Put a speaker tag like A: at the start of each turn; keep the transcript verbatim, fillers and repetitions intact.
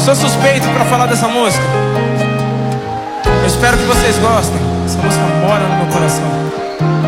A: Sou suspeito para falar dessa música. Eu espero que vocês gostem. Essa música mora no meu coração.